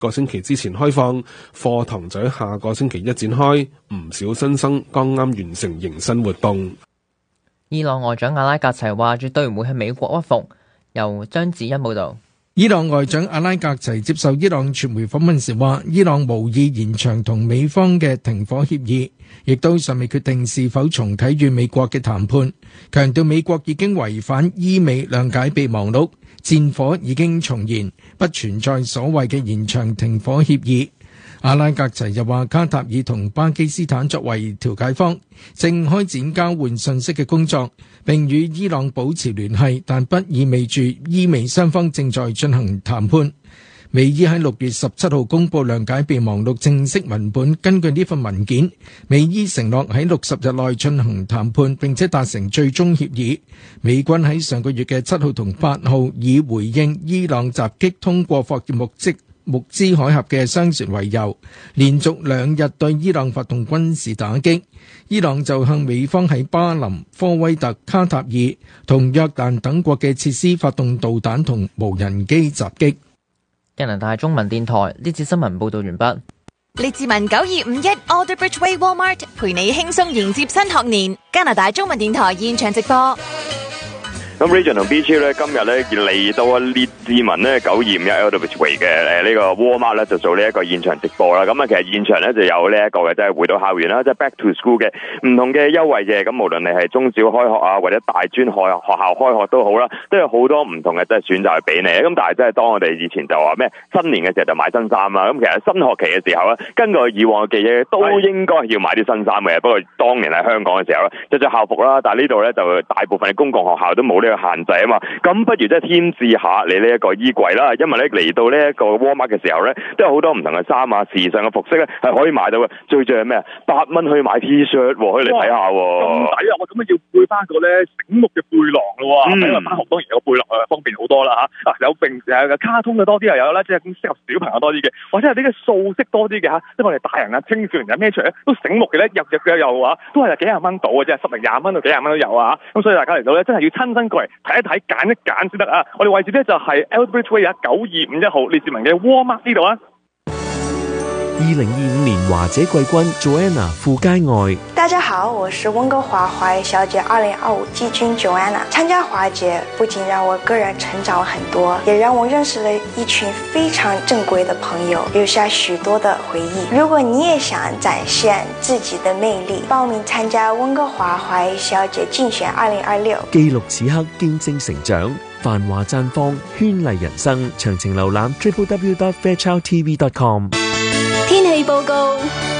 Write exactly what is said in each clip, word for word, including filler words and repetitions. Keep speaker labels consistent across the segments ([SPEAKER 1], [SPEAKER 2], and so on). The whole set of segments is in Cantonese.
[SPEAKER 1] 個星期之前開放，課堂就喺下個星期一展開，唔少新生剛啱完成迎新活動。
[SPEAKER 2] 伊朗外長阿拉格齊話絕對唔會向美國屈服。由張子欣報道。
[SPEAKER 3] 伊朗外長阿拉格齊接受伊朗傳媒訪問時話，伊朗無意延長同美方嘅停火協議，亦都尚未決定是否重啟與美國嘅談判，強調美國已經違反伊美諒解備忘錄，戰火已經重燃，不存在所謂嘅延長停火協議。阿拉格齊又話，卡塔爾同巴基斯坦作為調解方，正開展交換信息嘅工作，並與伊朗保持聯繫，但不意味住伊美雙方正在進行談判。美伊喺六月十七號公布諒解備忘錄正式文本，根據呢份文件，美伊承諾喺六十日內進行談判，並且達成最終協議。美軍喺上個月嘅七號同八號以回應伊朗襲擊通過霍爾木茲穆茲海峽嘅商船為由，連續兩日對伊朗發動軍事打擊。伊朗就向美方喺巴林、科威特、卡塔爾同約旦等國嘅設施發動導彈同無人機襲擊。
[SPEAKER 2] 加拿大中文電台呢次新聞報道完畢。
[SPEAKER 4] 列治文九二五一 Alderbridge Way Walmart 陪你輕鬆迎接新學年。加拿大中文電台現場直播。
[SPEAKER 5] 咁 Region 同 B 超咧，今日咧嚟到啊列治文咧九二五一 Alderbridge Way 嘅誒呢個 Walmart 咧，就做呢一個現場直播啦。咁啊，其實現場咧就有呢一個嘅，即係回到校園啦，即係 Back to School 嘅唔同嘅優惠嘅。咁無論你係中小開學啊，或者大專學學校開學都好啦，都有好多唔同嘅即係選擇去俾你。咁但係即係當我哋以前就話咩新年嘅時候就買新衫啦。咁其實新學期嘅時候咧，根據以往嘅記憶都應該要買啲新衫嘅。不過當年喺香港嘅時候咧，就着校服啦。但係呢度咧就大部分嘅公共學校都冇呢個限制啊嘛。咁不如即係添置下你呢一個衣櫃啦，因為咧嚟到呢一個 Walmart 嘅時候咧，都有好多唔同嘅衫啊、時尚嘅服飾咧係可以買到嘅。最最係咩啊？八蚊可以買 T-shirt， 可以嚟睇下喎。
[SPEAKER 6] 咁抵啊！我咁樣要背翻個咧醒目嘅背囊咯喎，因為翻學當然有個背囊啊，方便好多啦嚇。啊，有平時有卡通嘅多啲又有啦，即係咁適合小朋友多啲嘅，或者係啲嘅素色多啲嘅嚇，即係我哋大人啊、青少年啊孭出嚟都醒目嘅咧，入入嘅又話都係幾廿蚊到嘅啫，十零廿蚊到幾廿蚊都有啊。咁所以大家嚟到咧，真係要親身過嚟睇一睇、揀一揀先得啊！我哋位置咧就係 Alderbridge Way 九二五一號列治文嘅 Walmart 呢度啊。
[SPEAKER 7] 二零二五年華姐季軍 Joanna 傅佳愛。
[SPEAKER 8] 大家好，我是溫哥華華裔小姐二零二五季軍 Joanna。參加華姐不僅讓我個人成長很多，也讓我認識了一群非常正規的朋友，留下許多的回憶。如果你也想展現自己的魅力，報名參加溫哥華華裔小姐競選二零二六，
[SPEAKER 7] 記錄此刻，見證成長，繁華綻放，絢麗人生。詳情瀏覽 double-u double-u double-u dot fairchild t v dot com。
[SPEAKER 4] 天氣報告。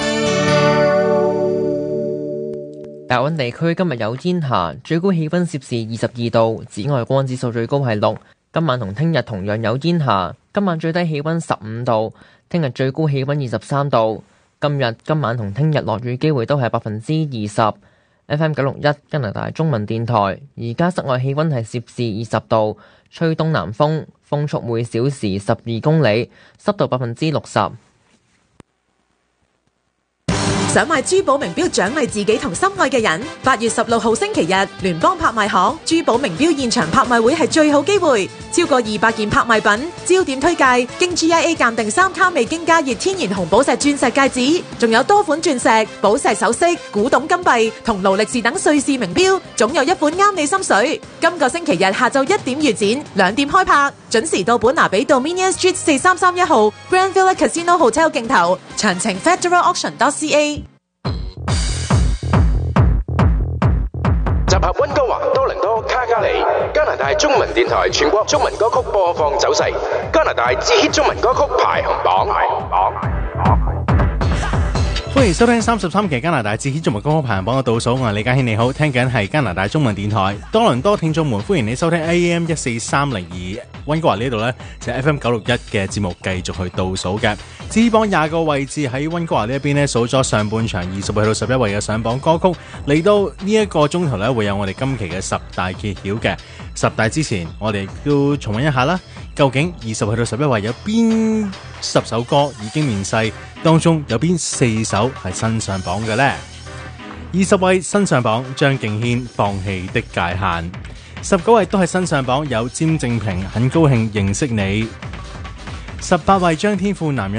[SPEAKER 2] 大溫地區今日有煙霞，最高氣溫攝氏二十二度，紫外光指數最高係六。今晚同聽日同樣有煙霞，今晚最低氣溫十五度，聽日最高氣溫二十三度。今日今晚同聽日落雨機會都係百分之二十。F M 九六一加拿大中文電台，而家室外氣溫係攝氏二十度，吹東南風，風速每小時十二公里，濕度百分之六十。
[SPEAKER 9] 想買珠寶名錶獎勵自己同心愛嘅人，八月十六號星期日，聯邦拍賣行珠寶名錶現場拍賣會係最好機會，超過二百件拍賣品，焦點推介經 G I A 鑑定三卡未經加熱天然紅寶石鑽石戒指，仲有多款鑽石、寶石首飾、古董金幣同勞力士等瑞士名錶，總有一款啱你心水。今個星期日下晝一點預展，兩點開拍，準時到本拿比道 Dominion Street 四三三一號 Grand Villa Casino Hotel 鏡頭，詳情 Federal Auction dot C A。
[SPEAKER 10] 集合溫哥華、多倫多、卡加里，加拿大中文電台全國中文歌曲播放走勢，加拿大最 hit 中文歌曲排行榜。
[SPEAKER 11] 歡迎收聽三十三期加拿大最 hit 中文歌曲排行榜嘅倒數，我係李家軒，你好，聽緊係加拿大中文電台。多倫多聽眾們，歡迎你收聽 A M 一四三零二，溫哥華呢度呢，就係 F M 九六一嘅節目繼續去倒數嘅。至於榜廿個位置喺溫哥華呢一邊呢，數咗上半場二十去到十一位嘅上榜歌曲，嚟到呢一個鐘頭呢，會有我哋今期嘅十大揭曉嘅。十大之前，我哋都重溫一下啦。究竟二十去到十一位有邊十首歌已經面世，當中有邊四首係新上榜嘅呢？二十位新上榜，張敬軒放棄的界限。十九位都係新上榜，有詹正平很高興認識你。 十八位張天賦男人